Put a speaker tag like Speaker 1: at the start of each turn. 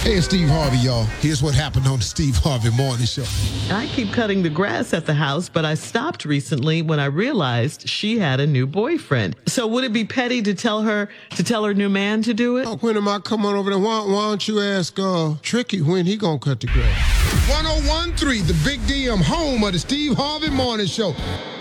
Speaker 1: Hey, it's Steve Harvey, y'all. Here's what happened on the Steve Harvey Morning Show.
Speaker 2: I keep cutting the grass at the house, but I stopped recently when I realized she had a new boyfriend. So would it be petty to tell her new man to do it?
Speaker 3: When am I coming over there? Why don't you ask Tricky when he gonna cut the grass?
Speaker 1: 1013, the Big DM, home of the Steve Harvey Morning Show.